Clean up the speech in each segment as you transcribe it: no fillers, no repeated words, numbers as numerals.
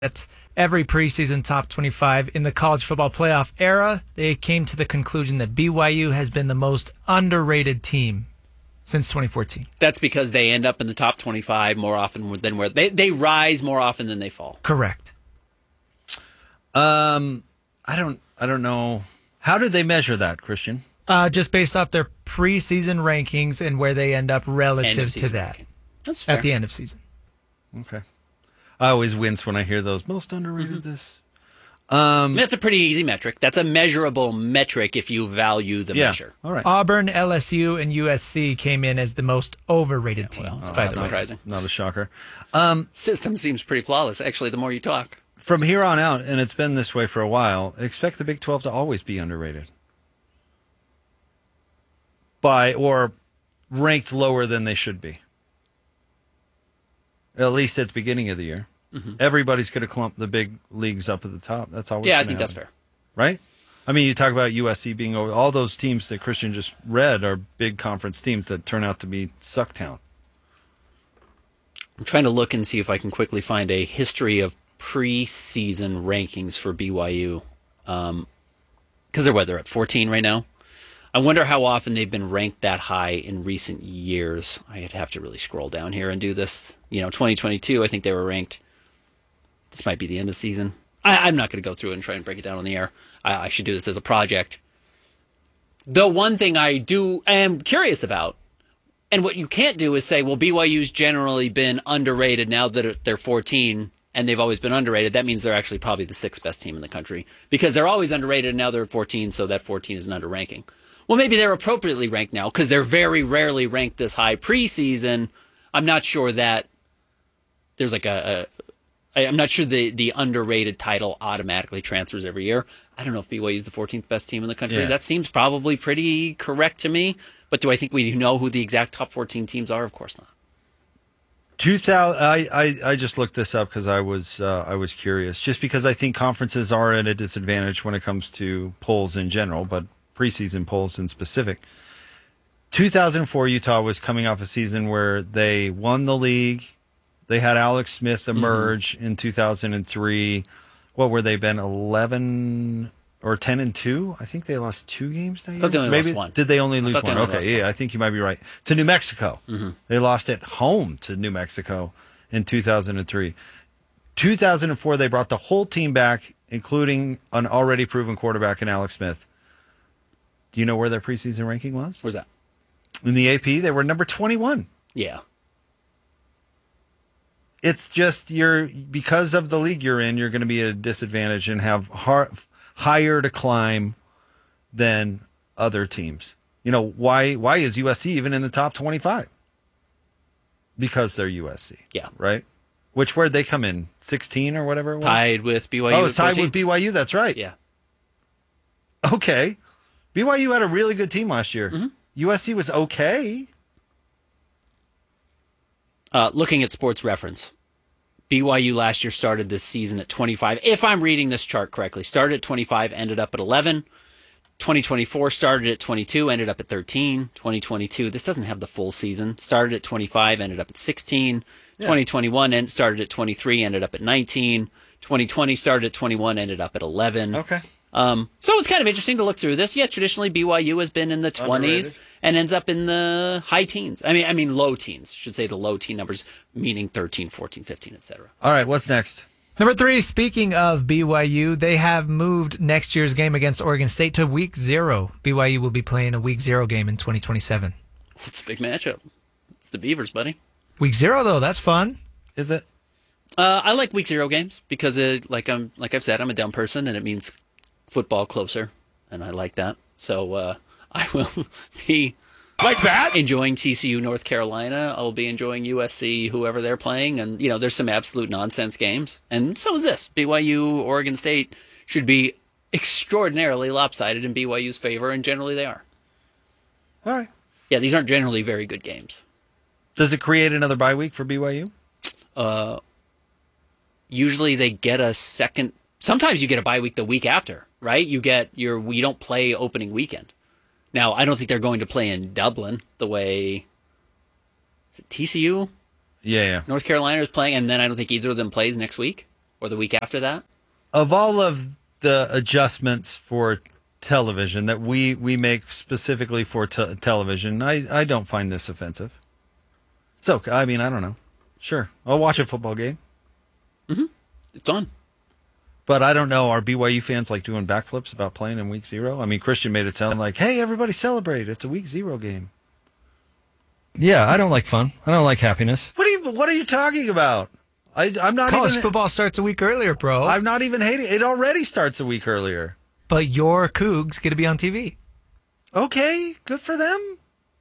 at every preseason top 25 in the college football playoff era, they came to the conclusion that BYU has been the most underrated team since 2014. That's because they end up in the top 25 more often than where they rise more often than they fall. Correct. I don't know. How did they measure that, Christian? Just based off their preseason rankings and where they end up relative to that. Ranking. That's fair. At the end of season. Okay. I always wince when I hear those. Most underrated this. That's a pretty easy metric. That's a measurable metric if you value the measure. All right. Auburn, LSU, and USC came in as the most overrated teams. Well, that's surprising. Not a shocker. System seems pretty flawless, actually, the more you talk. From here on out, and it's been this way for a while, expect the Big 12 to always be underrated. Or ranked lower than they should be. At least at the beginning of the year. Mm-hmm. Everybody's going to clump the big leagues up at the top. That's always I think that's fair. Right? I mean, you talk about USC being over. All those teams that Christian just read are big conference teams that turn out to be Sucktown. I'm trying to look and see if I can quickly find a history of preseason rankings for BYU. Because they're at 14 right now. I wonder how often they've been ranked that high in recent years. I'd have to really scroll down here and do this. 2022, I think they were ranked. This might be the end of the season. I'm not going to go through it and try and break it down on the air. I should do this as a project. The one thing I am curious about, and what you can't do is say, well, BYU's generally been underrated now that they're 14, and they've always been underrated. That means they're actually probably the sixth best team in the country. Because they're always underrated, and now they're 14, so that 14 is an underranking. Well, maybe they're appropriately ranked now, because they're very rarely ranked this high preseason. I'm not sure that there's I'm not sure the underrated title automatically transfers every year. I don't know if BYU is the 14th best team in the country. Yeah. That seems probably pretty correct to me. But do I think we know who the exact top 14 teams are? Of course not. 2000. I just looked this up because I was curious. Just because I think conferences are at a disadvantage when it comes to polls in general, but preseason polls in specific. 2004 Utah was coming off a season where they won the league. They had Alex Smith emerge in 2003. What were they been 11 or 10-2? I think they lost 2 games that year. I thought they only lost one. Did they only lose one? Okay, I think you might be right. To New Mexico. Mm-hmm. They lost at home to New Mexico in 2003. 2004 they brought the whole team back, including an already proven quarterback in Alex Smith. Do you know where their preseason ranking was? Where's that? In the AP, they were number 21. Yeah. It's just because of the league you're in, you're going to be at a disadvantage and have higher to climb than other teams. Why is USC even in the top 25? Because they're USC. Yeah. Right? Where'd they come in? 16 or whatever it was? Tied with BYU. Oh, it's tied with BYU. That's right. Yeah. Okay. BYU had a really good team last year. Mm-hmm. USC was okay. Looking at Sports Reference, BYU last year started this season at 25. If I'm reading this chart correctly, started at 25, ended up at 11. 2024 started at 22, ended up at 13. 2022, this doesn't have the full season. Started at 25, ended up at 16. Yeah. 2021 started at 23, ended up at 19. 2020 started at 21, ended up at 11. Okay. So it's kind of interesting to look through this. Yeah, traditionally BYU has been in the 20s underrated. And ends up in the high teens. I mean low teens. Should say the low teen numbers, meaning 13, 14, 15, etc. All right, what's next? Number 3, speaking of BYU, they have moved next year's game against Oregon State to Week 0. BYU will be playing a Week 0 game in 2027. It's a big matchup. It's the Beavers, buddy. Week 0, though, that's fun. Is it? I like Week 0 games because, like I've said, I'm a dumb person, and it means football closer, and I like that. So I will be like that enjoying TCU North Carolina. I'll be enjoying USC, whoever they're playing, and there's some absolute nonsense games, and so is this. BYU Oregon State should be extraordinarily lopsided in BYU's favor, and generally they are. All right. Yeah, these aren't generally very good games. Does it create another bye week for BYU? Usually they get a second. Sometimes you get a bye week the week after, right? You don't play opening weekend. Now, I don't think they're going to play in Dublin the way TCU Yeah. North Carolina is playing, and then I don't think either of them plays next week. or the week after that. Of all of the adjustments for television that we make specifically for television, I don't find this offensive. It's okay. I mean, I don't know. Sure, I'll watch a football game. Mm-hmm. It's on. But I don't know. Are BYU fans like doing backflips about playing in week 0? I mean, Christian made it sound like, hey, everybody celebrate. It's a week 0 game. Yeah, I don't like fun. I don't like happiness. What are you talking about? I'm not College even... football starts a week earlier, bro. I'm not even hating. It already starts a week earlier. But your Cougs get to be on TV. Okay, good for them.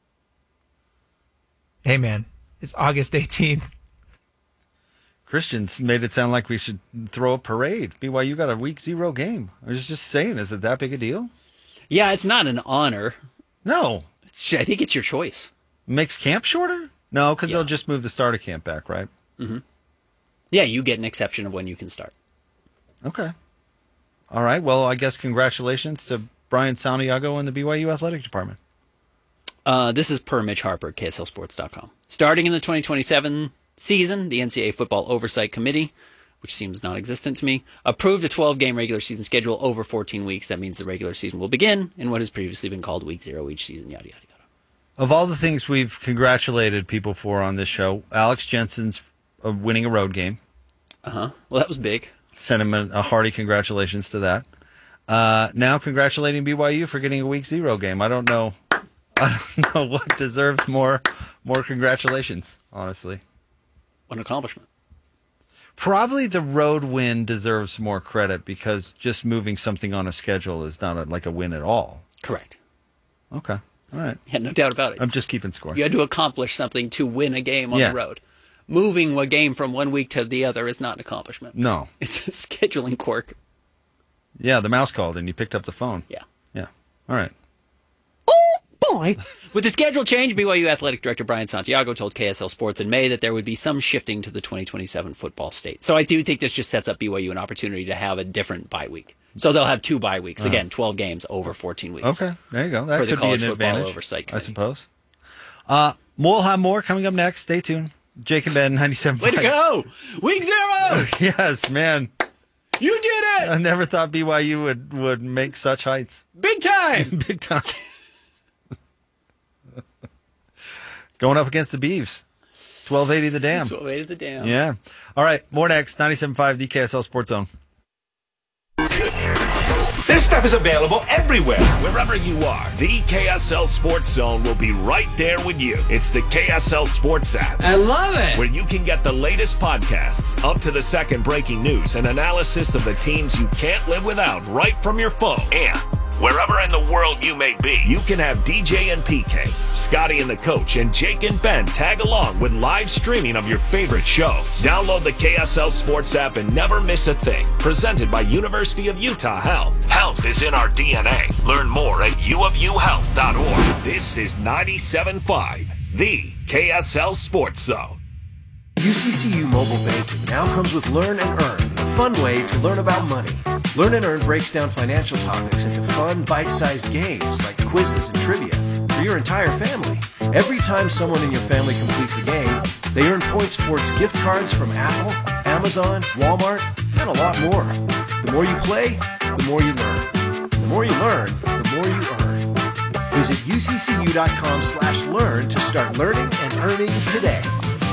Hey, man, it's August 18th. Christians made it sound like we should throw a parade. BYU got a week 0 game. I was just saying, is it that big a deal? Yeah, it's not an honor. No. I think it's your choice. Makes camp shorter? No, because they'll just move the start of camp back, right? Mm-hmm. Yeah, you get an exception of when you can start. Okay. All right. Well, I guess congratulations to Brian Santiago and the BYU Athletic Department. This is per Mitch Harper, KSLSports.com. Starting in the 2027 season, the NCAA Football Oversight Committee, which seems non-existent to me, approved a 12-game regular season schedule over 14 weeks. That means the regular season will begin in what has previously been called week 0 each season, yada, yada, yada. Of all the things we've congratulated people for on this show, Alex Jensen's winning a road game. Uh-huh. Well, that was big. Send him a hearty congratulations to that. Now congratulating BYU for getting a week 0 game. I don't know what deserves more congratulations, honestly. What an accomplishment. Probably the road win deserves more credit because just moving something on a schedule is not like a win at all. Correct. Okay. All right. Yeah, no doubt about it. I'm just keeping score. You had to accomplish something to win a game on the road. Moving a game from one week to the other is not an accomplishment. No. It's a scheduling quirk. Yeah, the mouse called and you picked up the phone. Yeah. Yeah. All right. Oh, boy. With the schedule change, BYU Athletic Director Brian Santiago told KSL Sports in May that there would be some shifting to the 2027 football slate. So I do think this just sets up BYU an opportunity to have a different bye week. So they'll have 2 bye weeks. Again, 12 games over 14 weeks. Okay, there you go. That could be an advantage, oversight I suppose. We'll have more coming up next. Stay tuned. Jake and Ben, 97.5. Way to go! Week 0! Yes, man. You did it! I never thought BYU would make such heights. Big time! Big time. Going up against the Beavs. 1280 the Dam. 1280 the Dam. Yeah. All right, more next. 97.5, the KSL Sports Zone. This stuff is available everywhere. Wherever you are, the KSL Sports Zone will be right there with you. It's the KSL Sports app. I love it. Where you can get the latest podcasts, up to the second breaking news, and analysis of the teams you can't live without right from your phone. And wherever in the world you may be, you can have DJ and PK, Scotty and the Coach, and Jake and Ben tag along with live streaming of your favorite shows. Download the KSL Sports app and never miss a thing. Presented by University of Utah Health. Health is in our DNA. Learn more at uofuhealth.org. This is 97.5, the KSL Sports Zone. UCCU Mobile Banking now comes with Learn and Earn, a fun way to learn about money. Learn and Earn breaks down financial topics into fun, bite-sized games like quizzes and trivia for your entire family. Every time someone in your family completes a game, they earn points towards gift cards from Apple, Amazon, Walmart, and a lot more. The more you play, the more you learn. The more you learn, the more you earn. Visit uccu.com/learn to start learning and earning today.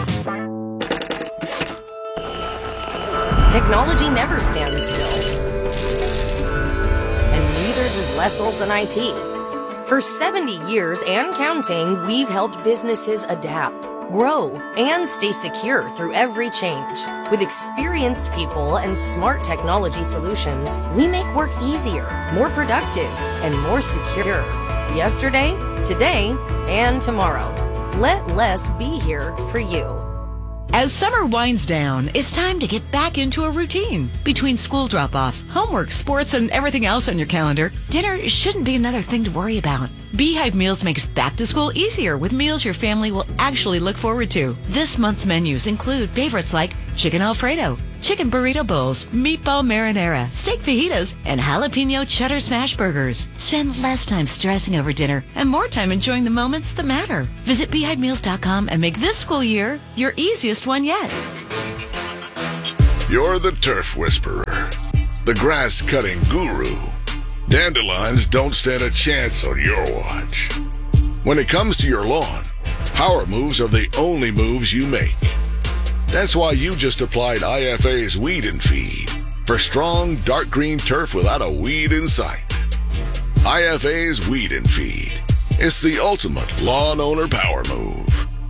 Technology never stands still. And neither does Les Olson IT. For 70 years and counting, we've helped businesses adapt, grow, and stay secure through every change. With experienced people and smart technology solutions, we make work easier, more productive, and more secure. Yesterday, today, and tomorrow. Let Les be here for you. As summer winds down, it's time to get back into a routine. Between school drop-offs, homework, sports, and everything else on your calendar, dinner shouldn't be another thing to worry about. Beehive Meals makes back to school easier with meals your family will actually look forward to. This month's menus include favorites like chicken Alfredo, chicken burrito bowls, meatball marinara, steak fajitas, and jalapeno cheddar smash burgers. Spend less time stressing over dinner and more time enjoying the moments that matter. Visit beehivemeals.com and make this school year your easiest one yet. You're the turf whisperer, the grass-cutting guru. Dandelions don't stand a chance on your watch. When it comes to your lawn, power moves are the only moves you make. That's why you just applied IFA's Weed and Feed for strong, dark green turf without a weed in sight. IFA's Weed and Feed. It's the ultimate lawn owner power move.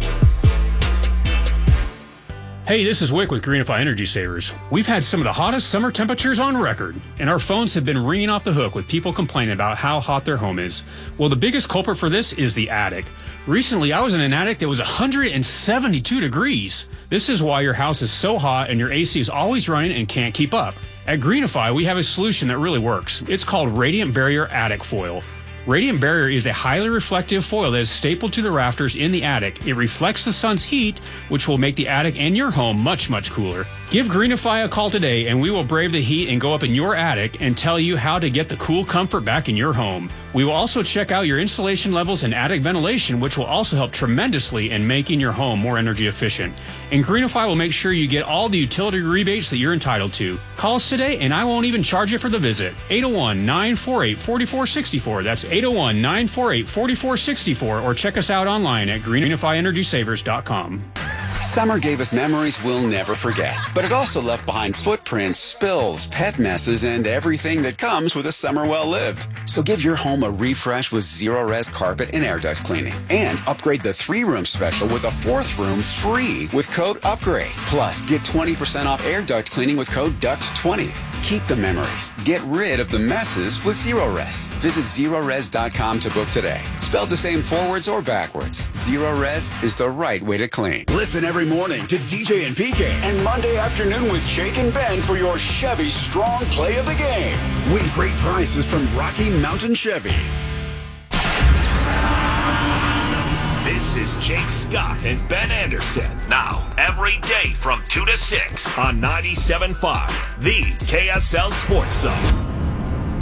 Hey, this is Wick with Greenify Energy Savers. We've had some of the hottest summer temperatures on record, and our phones have been ringing off the hook with people complaining about how hot their home is. Well, the biggest culprit for this is the attic. Recently, I was in an attic that was 172 degrees. This is why your house is so hot and your AC is always running and can't keep up. At Greenify, we have a solution that really works. It's called Radiant Barrier Attic Foil. Radiant Barrier is a highly reflective foil that is stapled to the rafters in the attic. It reflects the sun's heat, which will make the attic and your home much, much cooler. Give Greenify a call today and we will brave the heat and go up in your attic and tell you how to get the cool comfort back in your home. We will also check out your insulation levels and attic ventilation, which will also help tremendously in making your home more energy efficient. And Greenify will make sure you get all the utility rebates that you're entitled to. Call us today and I won't even charge you for the visit. 801-948-4464. That's 801-948-4464, or check us out online at greenifyenergysavers.com. Summer gave us memories we'll never forget, but it also left behind footprints, spills, pet messes, and everything that comes with a summer well lived. So give your home a refresh with Zero-Res carpet and air duct cleaning, and upgrade the 3-room special with a 4th room free with code UPGRADE. Plus, get 20% off air duct cleaning with code DUCT20. Keep the memories. Get rid of the messes with Zero-Res. Visit Zero-Res.com to book today. Spelled the same forwards or backwards, Zero-Res is the right way to clean. Listen every morning to DJ and PK and Monday afternoon with Jake and Ben for your Chevy Strong Play of the Game. Win great prizes from Rocky Mountain Chevy. This is Jake Scott and Ben Anderson. Now, every day from 2 to 6 on 97.5, the KSL Sports Zone.